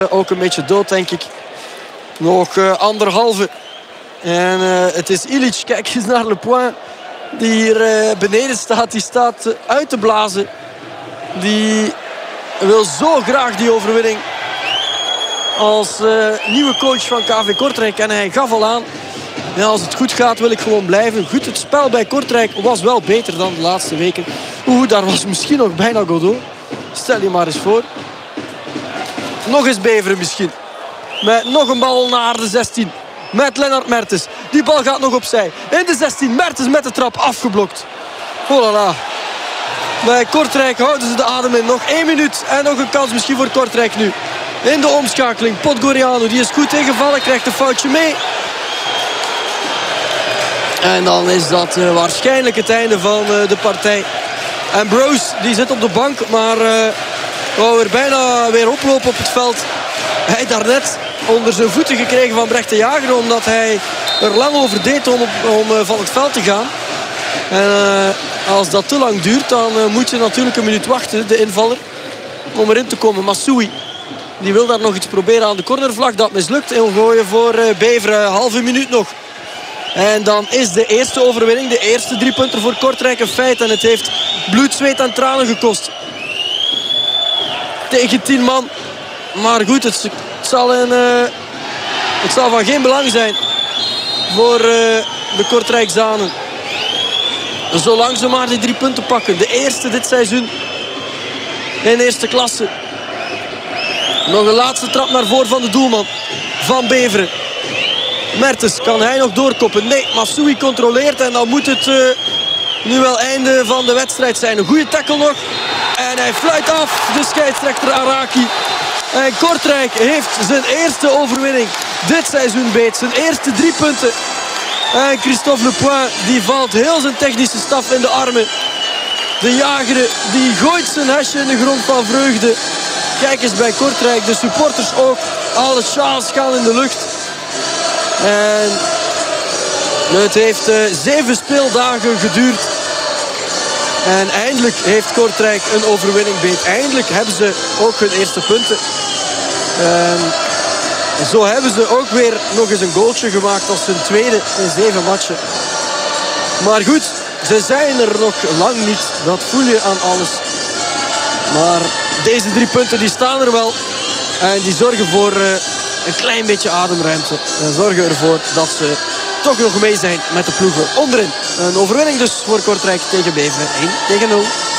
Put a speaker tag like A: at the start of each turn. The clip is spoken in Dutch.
A: Ook een beetje dood, denk ik. Nog anderhalve. En het is Ilić. Kijk eens naar Le Point. Die hier beneden staat. Die staat uit te blazen. Die wil zo graag die overwinning. Als nieuwe coach van KV Kortrijk. En hij gaf al aan. Ja, als het goed gaat wil ik gewoon blijven. Goed, het spel bij Kortrijk was wel beter dan de laatste weken. Daar was misschien nog bijna Godot. Stel je maar eens voor. Nog eens Beveren misschien. Met nog een bal naar de 16. Met Lennart Mertens. Die bal gaat nog opzij. In de 16. Mertens met de trap afgeblokt. Oh la la. Bij Kortrijk houden ze de adem in. Nog 1 minuut. En nog een kans misschien voor Kortrijk nu. In de omschakeling. Podgorianu. Die is goed tegenvallen. Krijgt een foutje mee. En dan is dat waarschijnlijk het einde van de partij. En Broos die zit op de bank. Maar wou er bijna weer oplopen op het veld. Hij daarnet onder zijn voeten gekregen van Brecht de Jager. Omdat hij er lang over deed om van het veld te gaan. En als dat te lang duurt, dan moet je natuurlijk een minuut wachten, de invaller, om erin te komen. Massoui, die wil daar nog iets proberen aan de cornervlag. Dat mislukt. Ingooien voor Beveren. Halve minuut nog. En dan is de eerste overwinning, de eerste 3 punten voor Kortrijk een feit. En het heeft bloed, zweet en tranen gekost. Tegen 10 man. Maar goed, het zal van geen belang zijn voor de Kortrijkzanen. Zolang ze maar die 3 punten pakken. De eerste dit seizoen in eerste klasse. Nog een laatste trap naar voren van de doelman van Beveren. Mertens, kan hij nog doorkoppen? Nee, Massoui controleert en dan moet het nu wel einde van de wedstrijd zijn. Een goede tackle nog. En hij fluit af, de scheidsrechter Araki. En Kortrijk heeft zijn eerste overwinning dit seizoen beet. Zijn eerste 3 punten. En Christophe Le Point, die valt heel zijn technische staf in de armen. De jager, die gooit zijn hesje in de grond van vreugde. Kijk eens bij Kortrijk, de supporters ook. Alle sjaals gaan in de lucht. En het heeft 7 speeldagen geduurd. En eindelijk heeft Kortrijk een overwinning beet. Eindelijk hebben ze ook hun eerste punten. En zo hebben ze ook weer nog eens een goaltje gemaakt als hun tweede in 7 matchen. Maar goed, ze zijn er nog lang niet. Dat voel je aan alles. Maar deze 3 punten die staan er wel. En die zorgen voor een klein beetje ademruimte. En zorgen ervoor dat ze toch nog mee zijn met de ploegen onderin. Een overwinning dus voor Kortrijk tegen Beveren. 1-0.